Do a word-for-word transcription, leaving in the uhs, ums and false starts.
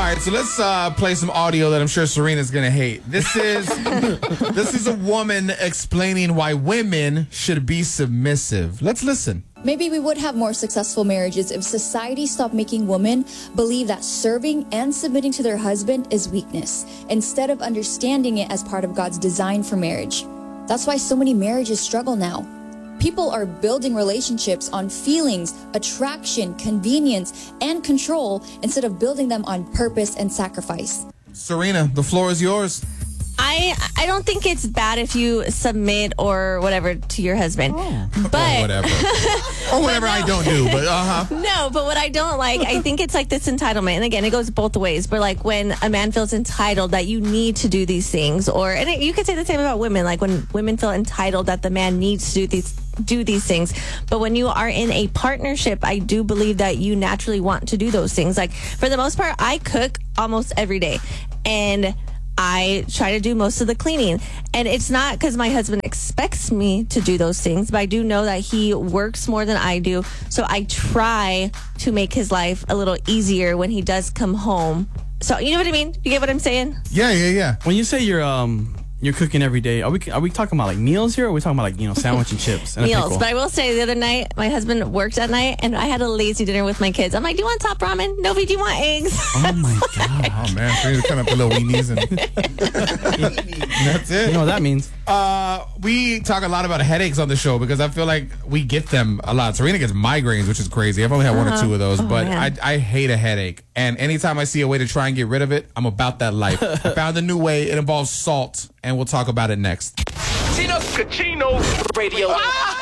right, so let's uh, play some audio that I'm sure Serena's gonna hate. This is this is a woman explaining why women should be submissive. Let's listen. Maybe we would have more successful marriages if society stopped making women believe that serving and submitting to their husband is weakness, instead of understanding it as part of God's design for marriage. That's why so many marriages struggle now. People are building relationships on feelings, attraction, convenience, and control instead of building them on purpose and sacrifice. Serena, the floor is yours. I I don't think it's bad if you submit or whatever to your husband. Oh. But or whatever. or whatever no. I don't do, but uh-huh. No, but what I don't like, I think it's like this entitlement. And again, it goes both ways. But like when a man feels entitled that you need to do these things, or, and it, you could say the same about women, like when women feel entitled that the man needs to do these do these things. But when you are in a partnership, I do believe that you naturally want to do those things. Like for the most part, I cook almost every day. And I try to do most of the cleaning. And it's not because my husband expects me to do those things, but I do know that he works more than I do. So I try to make his life a little easier when he does come home. So you know what I mean? You get what I'm saying? Yeah, yeah, yeah. When you say you're um you're cooking every day, are we are we talking about like meals here, or are we talking about like, you know, sandwich and chips and a Meals. pickle? But I will say the other night, my husband worked at night, and I had a lazy dinner with my kids. I'm like, do you want top ramen? Novi, do you want eggs? Oh my god! Oh man, Serena's coming up with little weenies and that's it. You know what that means? Uh, we talk a lot about headaches on the show because I feel like we get them a lot. Serena gets migraines, which is crazy. I've only had one or two of those, Oh, but I, man. I hate a headache. And anytime I see a way to try and get rid of it, I'm about that life. I found a new way. It involves salt, and we'll talk about it next. Tino Cachino Radio. Ah!